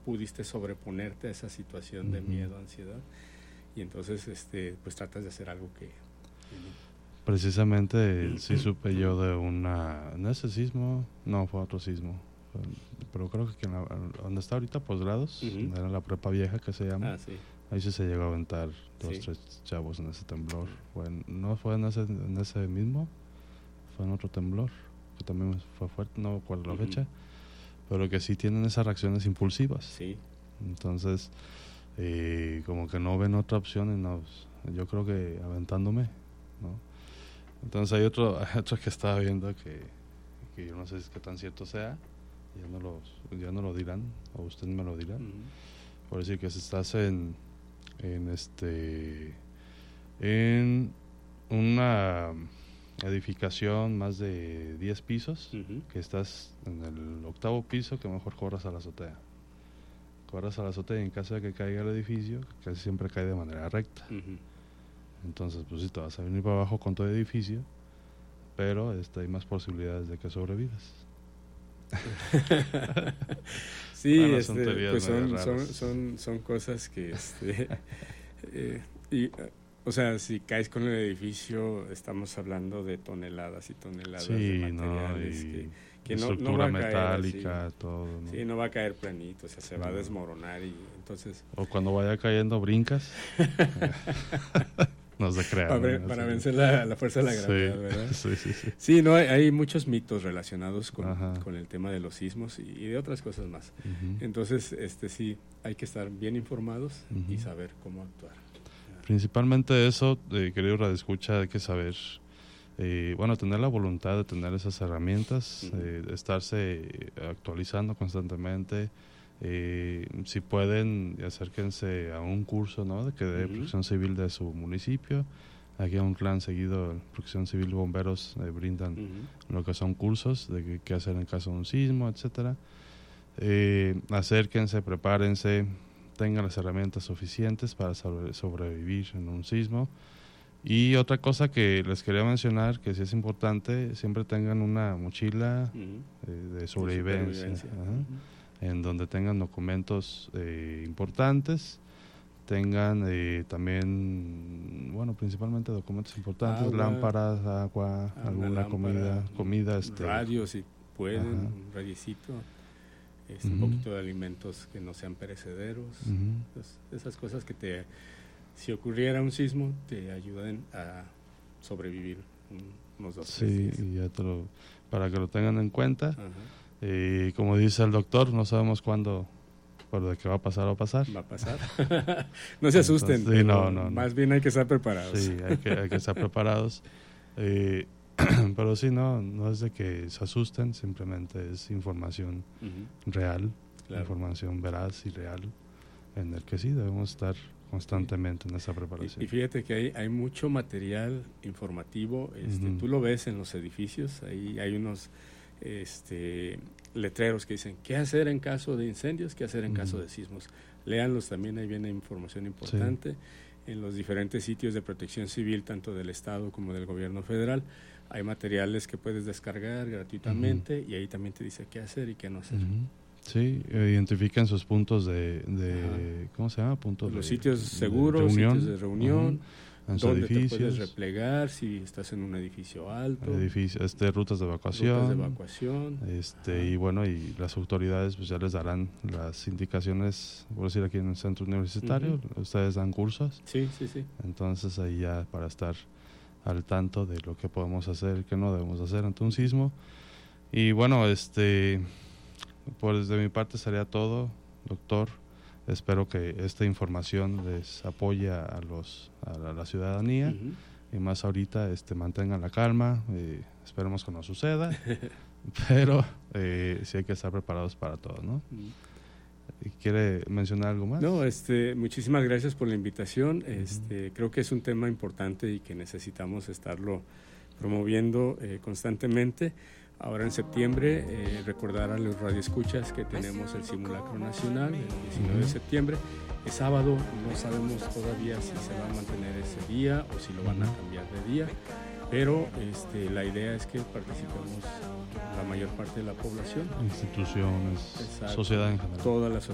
pudiste sobreponerte a esa situación de miedo, ansiedad, y entonces pues tratas de hacer algo que... Precisamente sí supe yo de ¿no ese sismo? No, fue otro sismo. Pero creo que donde está ahorita posgrados, era la prepa vieja que se llama. Sí. Ahí sí se llegó a aventar 2-3 chavos en ese temblor. No fue en ese mismo, fue en otro temblor, que también fue fuerte, no recuerdo la fecha, pero que sí tienen esas reacciones impulsivas. Sí. Entonces, como que no ven otra opción y no, yo creo que aventándome, ¿no? Entonces hay otro que estaba viendo que yo no sé qué tan cierto sea, ya no lo dirán, o usted me lo dirá. Por decir que si estás en una edificación más de 10 pisos, que estás en el 8º piso, que mejor corras a la azotea. Corras a la azotea y en caso de que caiga el edificio, casi siempre cae de manera recta. Entonces, pues sí, te vas a venir para abajo con todo el edificio, pero hay más posibilidades de que sobrevivas. Sí, bueno, pues son cosas que o sea, si caes con el edificio, estamos hablando de toneladas y toneladas de materiales, que estructura no va a metálica, caer, todo, ¿no? Sí, no va a caer planito, o sea, se va a desmoronar y entonces... O cuando vaya cayendo brincas. No se crean. Para vencer la fuerza de la gravedad, ¿verdad? Sí. Sí, no, hay muchos mitos relacionados con el tema de los sismos y de otras cosas más. Entonces, sí, hay que estar bien informados y saber cómo actuar. Principalmente eso, querido radioescucha, hay que saber, tener la voluntad de tener esas herramientas, de estarse actualizando constantemente. Si pueden, acérquense a un curso, ¿no?, de protección civil de su municipio. Aquí a un clan seguido, Protección Civil Bomberos, brindan lo que son cursos de qué hacer en caso de un sismo, etcétera. Acérquense, prepárense, tengan las herramientas suficientes para sobrevivir en un sismo. Y otra cosa que les quería mencionar, que sí es importante, siempre tengan una mochila de sobrevivencia. En donde tengan documentos importantes, tengan también, principalmente documentos importantes, lámparas, agua, alguna comida, radio si pueden, un radiecito, un poquito de alimentos que no sean perecederos, esas cosas que si ocurriera un sismo, te ayuden a sobrevivir unos 2-3 días. Y ya para que lo tengan en cuenta. Como dice el doctor, no sabemos cuándo, pero de qué va a pasar, va a pasar. Va a pasar. No se asusten. Entonces, no. Más bien hay que estar preparados. Sí, hay que estar preparados. Pero sí, no es de que se asusten, simplemente es información real, información veraz y real, en el que sí debemos estar constantemente en esa preparación. Y fíjate que hay mucho material informativo, tú lo ves en los edificios, ahí hay unos letreros que dicen qué hacer en caso de incendios, qué hacer en caso de sismos. Léanlos también, ahí viene información importante. En los diferentes sitios de protección civil, tanto del Estado como del gobierno federal, hay materiales que puedes descargar gratuitamente y ahí también te dice qué hacer y qué no hacer. Sí, identifican sus puntos de ¿cómo se llama? Puntos los de sitios seguros, sitios de reunión, donde te puedes replegar si estás en un edificio alto, rutas de evacuación, y las autoridades pues ya les darán las indicaciones, por decir aquí en el centro universitario, ustedes dan cursos, sí. Entonces ahí ya para estar al tanto de lo que podemos hacer, qué no debemos hacer ante un sismo. Y pues de mi parte sería todo, doctor. Espero que esta información les apoye a la ciudadanía y más ahorita mantengan la calma, esperemos que no suceda, pero sí hay que estar preparados para todo, ¿no? ¿Quiere mencionar algo más? No, muchísimas gracias por la invitación. Creo que es un tema importante y que necesitamos estarlo promoviendo constantemente. Ahora en septiembre, recordar a los radioescuchas que tenemos el simulacro nacional el 19 de septiembre. Es sábado, no sabemos todavía si se va a mantener ese día o si lo van a cambiar de día, pero la idea es que participemos la mayor parte de la población. Instituciones, sociedad en general. Toda la sociedad.